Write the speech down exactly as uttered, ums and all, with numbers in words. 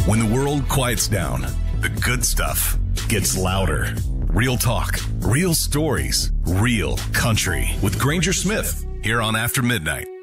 When the world quiets down, the good stuff gets louder. Real talk, real stories, real country with Granger Smith here on After Midnight.